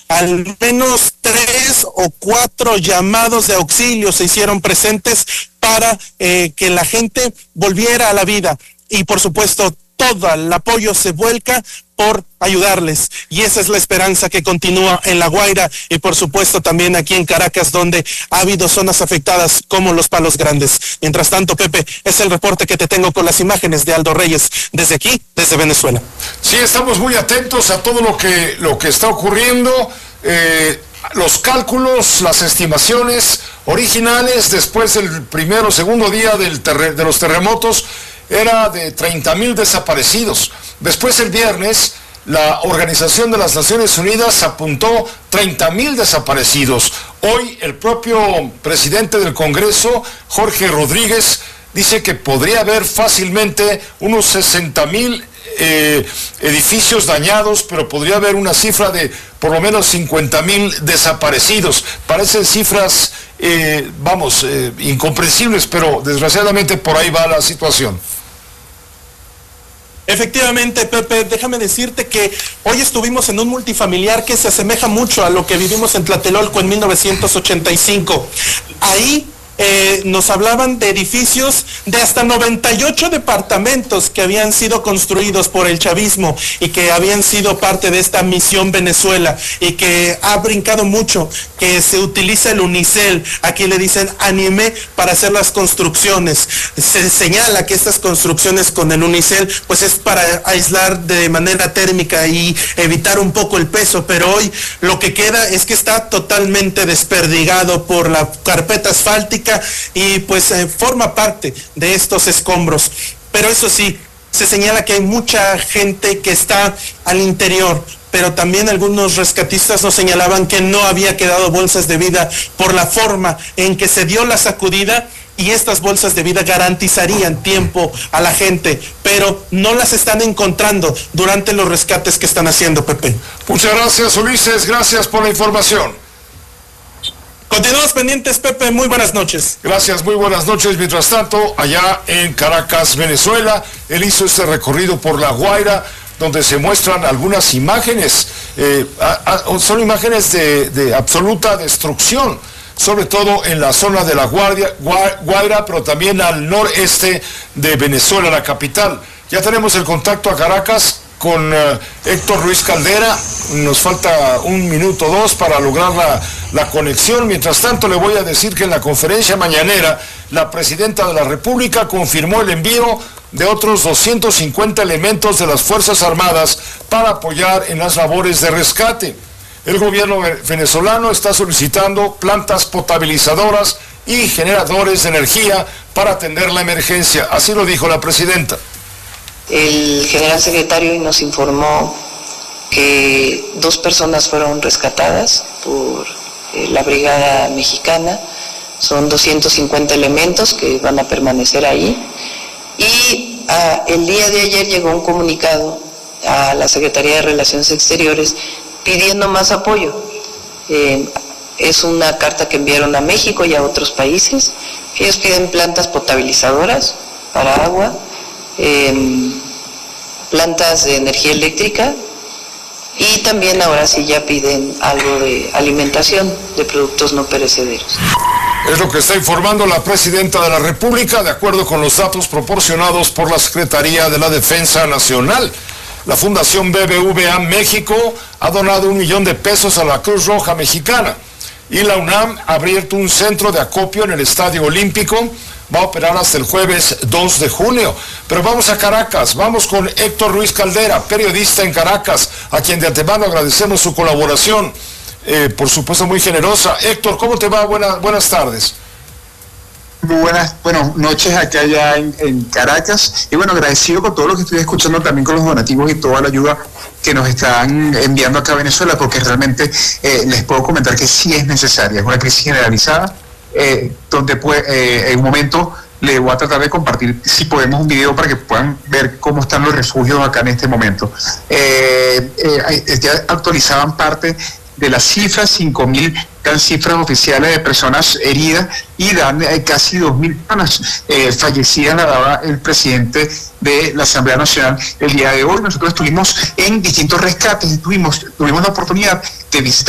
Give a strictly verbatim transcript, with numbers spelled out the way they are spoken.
Al menos tres o cuatro llamados de auxilio se hicieron presentes para eh, que la gente volviera a la vida. Y por supuesto, todo el apoyo se vuelca por ayudarles, y esa es la esperanza que continúa en La Guaira y por supuesto también aquí en Caracas, donde ha habido zonas afectadas como Los Palos Grandes. Mientras tanto, Pepe, es el reporte que te tengo con las imágenes de Aldo Reyes desde aquí, desde Venezuela. Sí, estamos muy atentos a todo lo que, lo que está ocurriendo, eh, los cálculos, las estimaciones originales después del primero o segundo día del terre- de los terremotos era de treinta mil desaparecidos. Después el viernes, la Organización de las Naciones Unidas apuntó treinta mil desaparecidos. Hoy el propio presidente del Congreso, Jorge Rodríguez, dice que podría haber fácilmente unos sesenta mil eh, edificios dañados, pero podría haber una cifra de por lo menos cincuenta mil desaparecidos. Parecen cifras, eh, vamos, eh, incomprensibles, pero desgraciadamente por ahí va la situación. Efectivamente, Pepe, déjame decirte que hoy estuvimos en un multifamiliar que se asemeja mucho a lo que vivimos en Tlatelolco en mil novecientos ochenta y cinco. Ahí eh, nos hablaban de edificios de hasta noventa y ocho departamentos que habían sido construidos por el chavismo y que habían sido parte de esta misión Venezuela, y que ha brincado mucho, que se utiliza el Unicel, aquí le dicen anime, para hacer las construcciones. Se señala que estas construcciones con el Unicel pues es para aislar de manera térmica y evitar un poco el peso, pero hoy lo que queda es que está totalmente desperdigado por la carpeta asfáltica y pues eh, forma parte de estos escombros. Pero eso sí, se señala que hay mucha gente que está al interior, pero también algunos rescatistas nos señalaban que no había quedado bolsas de vida por la forma en que se dio la sacudida, y estas bolsas de vida garantizarían tiempo a la gente, pero no las están encontrando durante los rescates que están haciendo, Pepe. Muchas gracias, Ulises, gracias por la información. Continuamos pendientes, Pepe, muy buenas noches. Gracias, muy buenas noches. Mientras tanto, allá en Caracas, Venezuela, él hizo este recorrido por La Guaira, donde se muestran algunas imágenes, eh, a, a, son imágenes de, de absoluta destrucción, sobre todo en la zona de La Guardia, Guaira, pero también al noreste de Venezuela, la capital. Ya tenemos el contacto a Caracas con uh, Héctor Ruiz Caldera. Nos falta un minuto o dos para lograr la, la conexión. Mientras tanto, le voy a decir que en la conferencia mañanera, la presidenta de la República confirmó el envío de otros doscientos cincuenta elementos de las Fuerzas Armadas para apoyar en las labores de rescate. El gobierno venezolano está solicitando plantas potabilizadoras y generadores de energía para atender la emergencia. Así lo dijo la presidenta. El general secretario nos informó que dos personas fueron rescatadas por eh, la Brigada Mexicana. Son doscientos cincuenta elementos que van a permanecer ahí. Y ah, el día de ayer llegó un comunicado a la Secretaría de Relaciones Exteriores pidiendo más apoyo. Eh, es una carta que enviaron a México y a otros países. Ellos piden plantas potabilizadoras para agua, eh, plantas de energía eléctrica, y también ahora sí ya piden algo de alimentación, de productos no perecederos. Es lo que está informando la presidenta de la República, de acuerdo con los datos proporcionados por la Secretaría de la Defensa Nacional. La Fundación B B V A México ha donado un millón de pesos a la Cruz Roja Mexicana, y la UNAM ha abierto un centro de acopio en el Estadio Olímpico. Va a operar hasta el jueves dos de junio. Pero vamos a Caracas, vamos con Héctor Ruiz Caldera, periodista en Caracas, a quien de antemano agradecemos su colaboración, eh, por supuesto muy generosa. Héctor, ¿cómo te va? Buena, buenas tardes. Muy buenas, bueno, noches acá ya en, en Caracas, y bueno, agradecido con todo lo que estoy escuchando, también con los donativos y toda la ayuda que nos están enviando acá a Venezuela, porque realmente eh, les puedo comentar que sí es necesaria, es una crisis generalizada, eh, donde pues, eh, en un momento le voy a tratar de compartir, si podemos, un video para que puedan ver cómo están los refugios acá en este momento. Eh, eh, ya actualizaban parte de las cifras, cinco mil dan cifras oficiales de personas heridas, y dan eh, casi dos mil personas eh, fallecidas, la daba el presidente de la Asamblea Nacional el día de hoy. Nosotros estuvimos en distintos rescates, tuvimos, tuvimos la oportunidad de visitar